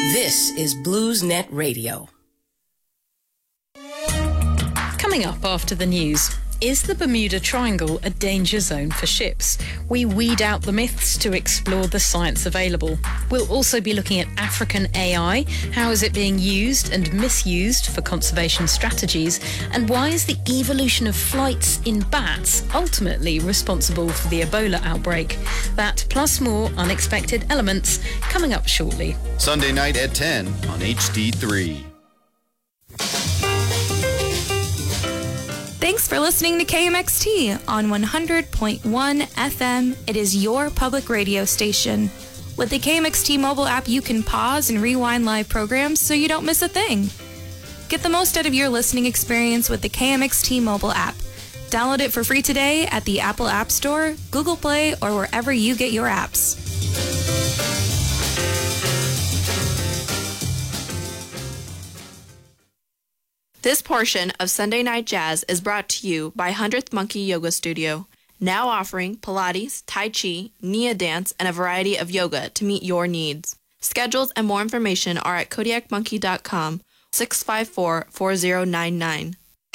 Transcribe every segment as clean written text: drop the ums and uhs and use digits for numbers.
This is BluesNet Radio. Coming up after the news, is the Bermuda Triangle a danger zone for ships? We weed out the myths to explore the science available. We'll also be looking at African AI. How is it being used and misused for conservation strategies? And why is the evolution of flights in bats ultimately responsible for the Ebola outbreak? That plus more unexpected elements coming up shortly. Sunday night at 10 on HD3. Thanks for listening to KMXT on 100.1 FM. It is your public radio station. With the KMXT mobile app, you can pause and rewind live programs so you don't miss a thing. Get the most out of your listening experience with the KMXT mobile app. Download it for free today at the Apple App Store, Google Play, or wherever you get your apps. This portion of Sunday Night Jazz is brought to you by 100th Monkey Yoga Studio, now offering Pilates, Tai Chi, Nia dance, and a variety of yoga to meet your needs. Schedules and more information are at kodiakmonkey.com, 654-4099.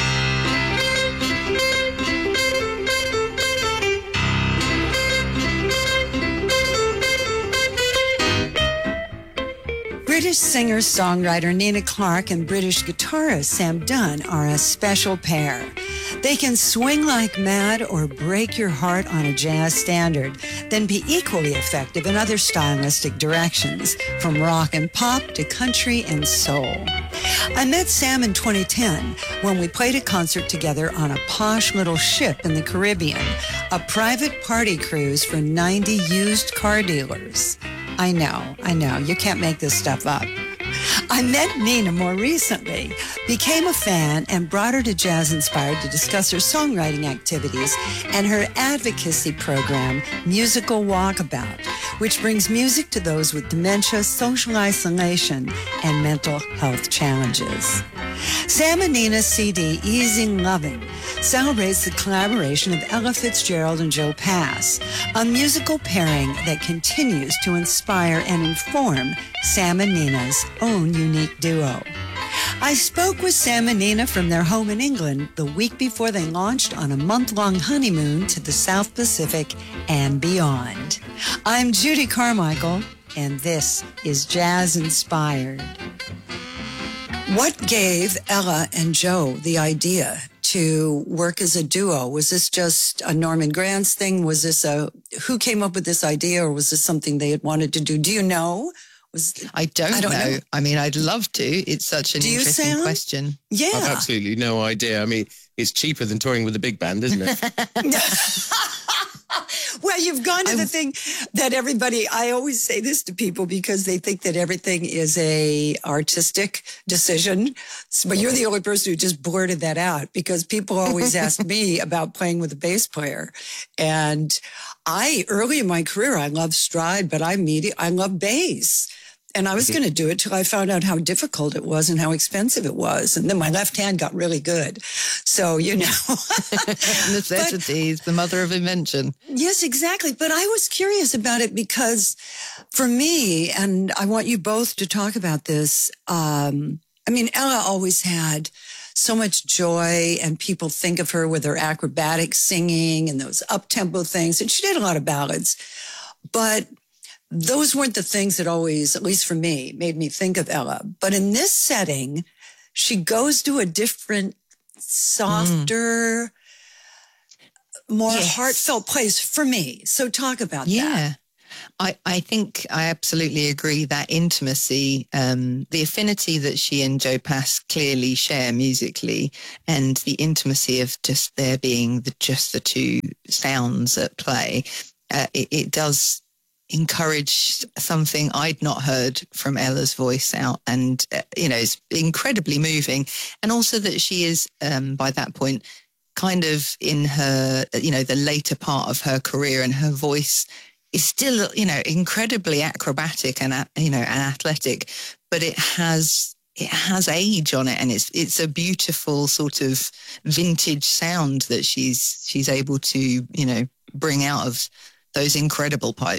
British singer-songwriter Nina Clark and British guitarist Sam Dunn are a special pair. They can swing like mad or break your heart on a jazz standard, then be equally effective in other stylistic directions, from rock and pop to country and soul. I met Sam in 2010 when we played a concert together on a posh little ship in the Caribbean, a private party cruise for 90 used car dealers. I know, you can't make this stuff up. I met Nina more recently, became a fan, and brought her to Jazz Inspired to discuss her songwriting activities and her advocacy program, Musical Walkabout, which brings music to those with dementia, social isolation, and mental health challenges. Sam and Nina's CD, Easing Loving, celebrates the collaboration of Ella Fitzgerald and Joe Pass, a musical pairing that continues to inspire and inform Sam and Nina's own unique duo. I spoke with Sam and Nina from their home in England the week before they launched on a month-long honeymoon to the South Pacific and beyond. I'm Judy Carmichael, and this is Jazz Inspired. What gave Ella and Joe the idea to work as a duo? Was this just a Norman Granz thing? Was this who came up with this idea, or was this something they had wanted to do? Do you know? I don't know. I mean, I'd love to. It's such an interesting question. Yeah. I've absolutely no idea. I mean, it's cheaper than touring with a big band, isn't it? Well, you've gone to the thing that everybody, I always say this to people because they think that everything is a artistic decision. But you're the only person who just blurted that out, because people always ask me about playing with a bass player. And early in my career, I loved stride, but I love bass. And I was going to do it till I found out how difficult it was and how expensive it was. And then my left hand got really good. So, Necessity is the mother of invention. Yes, exactly. But I was curious about it because for me, and I want you both to talk about this, Ella always had so much joy, and people think of her with her acrobatic singing and those up-tempo things. And she did a lot of ballads. But those weren't the things that always, at least for me, made me think of Ella. But in this setting, she goes to a different, softer, more heartfelt place for me. So talk about that. Yeah. I think I absolutely agree that intimacy, the affinity that she and Joe Pass clearly share musically, and the intimacy of just there being just the two sounds at play, it does encourage something I'd not heard from Ella's voice out, and it's incredibly moving. And also that she is by that point kind of in her the later part of her career, and her voice is still incredibly acrobatic and and athletic, but it has age on it, and it's a beautiful sort of vintage sound that she's able to bring out of those incredible pipes.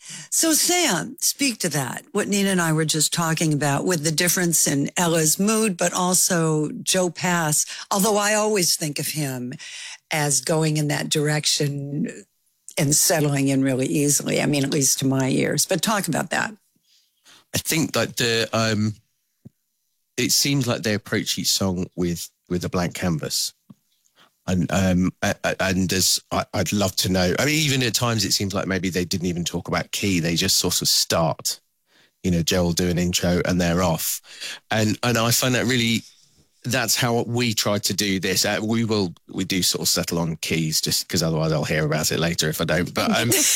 So, Sam, speak to that. What Nina and I were just talking about with the difference in Ella's mood, but also Joe Pass. Although I always think of him as going in that direction and settling in really easily. I mean, at least to my ears. But talk about that. I think that it seems like they approach each song with a blank canvas. And as I'd love to know, I mean, even at times it seems like maybe they didn't even talk about key. They just sort of start, Joe will do an intro and they're off. And I find that really, that's how we try to do this. We do sort of settle on keys just because otherwise I'll hear about it later if I don't. But,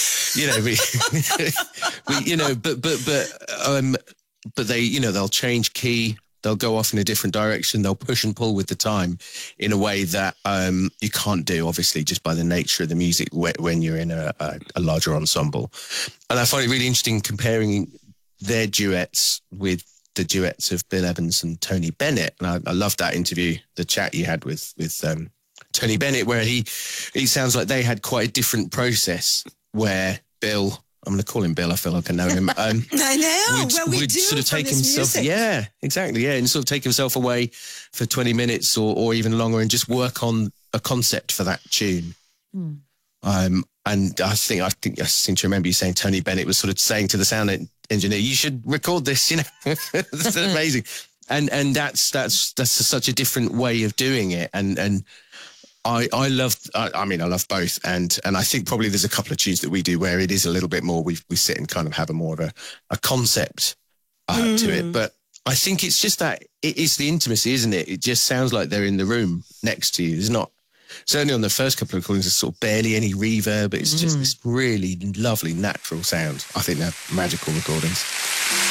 but they, they'll change key. They'll go off in a different direction. They'll push and pull with the time in a way that you can't do, obviously, just by the nature of the music when you're in a larger ensemble. And I find it really interesting comparing their duets with the duets of Bill Evans and Tony Bennett. And I love that interview, the chat you had with Tony Bennett, where he sounds like they had quite a different process where Bill... I'm going to call him Bill. I feel like I know him. I know. Would sort of take himself, yeah, exactly, yeah, and sort of take himself away for 20 minutes or even longer, and just work on a concept for that tune. And I think I seem to remember you saying Tony Bennett was sort of saying to the sound engineer, "You should record this." That's amazing, and that's such a different way of doing it, and. I love both. And I think probably there's a couple of tunes that we do where it is a little bit more, we sit and kind of have a more of a concept to it. But I think it's just that it's the intimacy, isn't it? It just sounds like they're in the room next to you. There's not, certainly on the first couple of recordings, there's sort of barely any reverb. It's just this really lovely, natural sound. I think they're magical recordings.